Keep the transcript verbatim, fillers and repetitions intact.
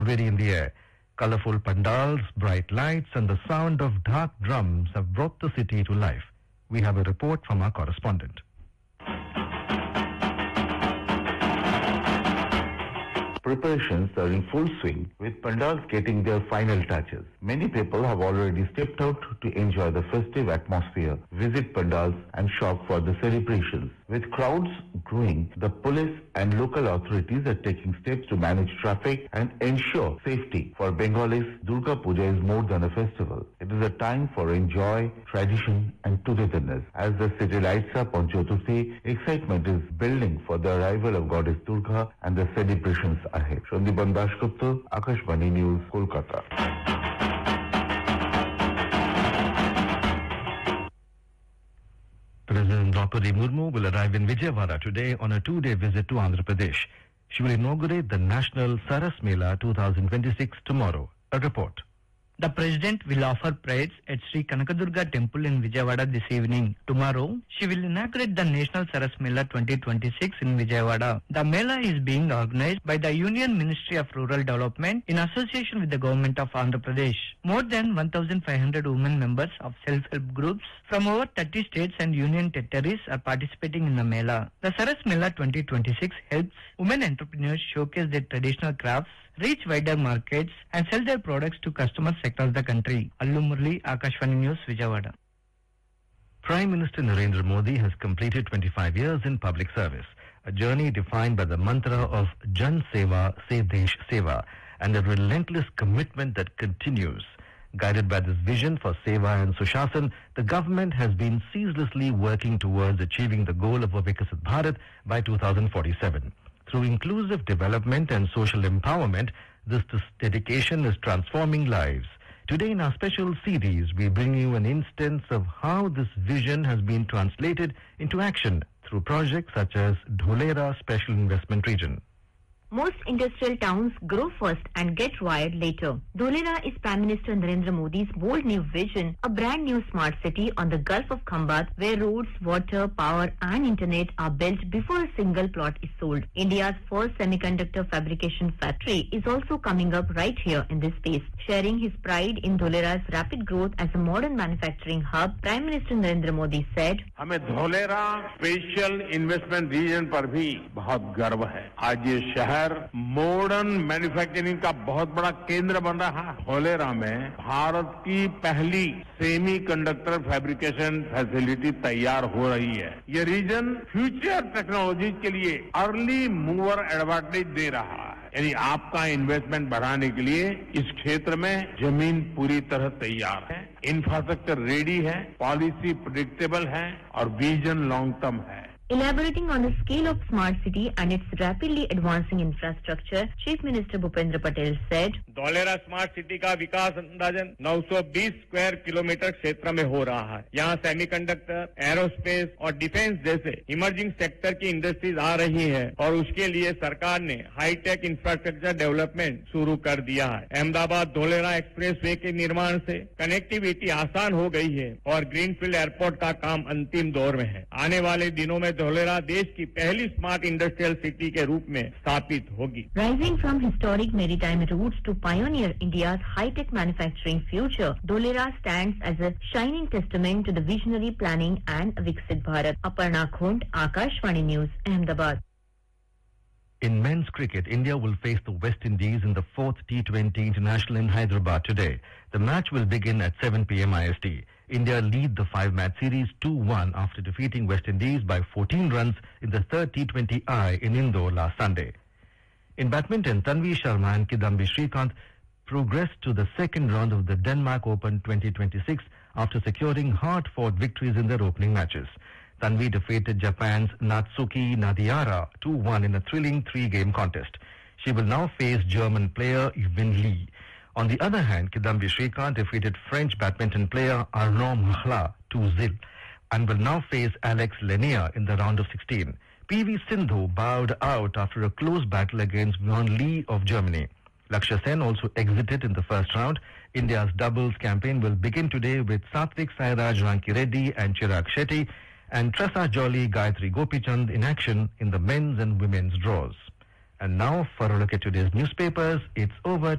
Already in the air, colorful pandals, bright lights and the sound of dark drums have brought the city to life. We have a report from our correspondent. Preparations are in full swing, with pandals getting their final touches. Many people have already stepped out to enjoy the festive atmosphere, visit pandals and shop for the celebrations. With crowds growing, the police and local authorities are taking steps to manage traffic and ensure safety. For Bengalis, Durga Puja is more than a festival. It is a time for enjoy, tradition and togetherness. As the city lights up on Chaturthi, excitement is building for the arrival of Goddess Durga and the celebrations ahead. Shandiban Dashgupta, Akashvani News, Kolkata. President Draupadi Murmu will arrive in Vijayawada today on a two-day visit to Andhra Pradesh. She will inaugurate the National Saras Mela twenty twenty-six tomorrow. A report. The President will offer prayers at Sri Kanakadurga Temple in Vijayawada this evening. Tomorrow, she will inaugurate the National Saras Mela twenty twenty-six in Vijayawada. The Mela is being organized by the Union Ministry of Rural Development in association with the Government of Andhra Pradesh. More than one thousand five hundred women members of self-help groups from over thirty states and union territories are participating in the Mela. The Saras Mela twenty twenty-six helps women entrepreneurs showcase their traditional crafts, reach wider markets and sell their products to customers across the country. Allu Murli, Akashvani News, Vijayawada. Prime Minister Narendra Modi has completed twenty-five years in public service, a journey defined by the mantra of Jan Seva, Se Desh Seva, and a relentless commitment that continues. Guided by this vision for Seva and Sushasana, the government has been ceaselessly working towards achieving the goal of a Viksit Bharat by two thousand forty-seven. Through inclusive development and social empowerment, this, this dedication is transforming lives. Today in our special series, we bring you an instance of how this vision has been translated into action through projects such as Dholera Special Investment Region. Most industrial towns grow first and get wired later. Dholera is Prime Minister Narendra Modi's bold new vision, a brand new smart city on the Gulf of Khambat where roads, water, power and internet are built before a single plot is sold. India's first semiconductor fabrication factory is also coming up right here in this space. Sharing his pride in Dholera's rapid growth as a modern manufacturing hub, Prime Minister Narendra Modi said, हमें Dholera special investment region पर भी बहुत गर्व है. आज ये शहर modern manufacturing का बहुत बड़ा केंद्र बन रहा है. धोलेरा में भारत की पहली सेमी कंडक्टर फैब्रिकेशन फैसिलिटी तैयार हो रही है. ये रीजन फ्यूचर टेक्नोलॉजी के लिए अर्ली मूवर एडवांटेज दे रहा है. यानी आपका इन्वेस्टमेंट बढ़ाने के लिए इस क्षेत्र में जमीन पूरी तरह तैयार है, इंफ्रास्ट्रक्चर रेडी है, पॉलिसी प्रेडिक्टेबल है और विजन लॉन्ग टर्म है. Elaborating on the scale of smart city and its rapidly advancing infrastructure, Chief Minister Bhupendra Patel said, Dholera smart city का विकास अंदाजन नौ सौ बीस स्क्वायर किलोमीटर क्षेत्र में हो रहा है. यहाँ सेमीकंडक्टर, एरोस्पेस और डिफेंस जैसे इमर्जिंग सेक्टर की इंडस्ट्रीज आ रही है और उसके लिए सरकार ने हाईटेक इंफ्रास्ट्रक्चर डेवलपमेंट शुरू कर दिया है. अहमदाबाद धोलेरा एक्सप्रेस वे के निर्माण से कनेक्टिविटी आसान हो गई है और ग्रीनफील्ड एयरपोर्ट का काम अंतिम दौर में है. आने वाले दिनों में धोलेरा देश की पहली स्मार्ट इंडस्ट्रियल सिटी के रूप में स्थापित होगी. Rising from historic maritime roots to pioneer India's high-tech manufacturing future, Dholera stands as a shining testament to the visionary planning and Viksit Bharat. Aparna Khund, Akashvani News, Ahmedabad. In men's cricket, India will face the West Indies in the fourth T twenty International in Hyderabad today. The match will begin at seven p m I S T. India lead the five-match series two one after defeating West Indies by fourteen runs in the third T twenty I in Indore last Sunday. In badminton, Tanvi Sharma and Kidambi Srikanth progressed to the second round of the Denmark Open twenty twenty-six after securing hard-fought victories in their opening matches. Tanvi defeated Japan's Natsuki Nadiara two one in a thrilling three-game contest. She will now face German player Yvonne Lee. On the other hand, Kidambi Srikanth defeated French badminton player Arnaud Mahla two nil and will now face Alex Lenier in the round of sixteen. P V Sindhu bowed out after a close battle against Yvonne Lee of Germany. Lakshya Sen also exited in the first round. India's doubles campaign will begin today with Satvik Sairaj Ranki Reddy and Chirag Shetty and Tressa Jolly Gayatri Gopichand in action in the men's and women's draws. And now for a look at today's newspapers, it's over